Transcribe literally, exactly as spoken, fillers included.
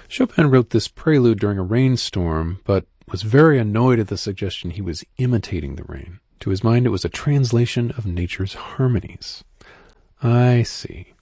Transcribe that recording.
Chopin wrote this prelude during a rainstorm, but was very annoyed at the suggestion he was imitating the rain. To his mind, it was a translation of nature's harmonies. I see.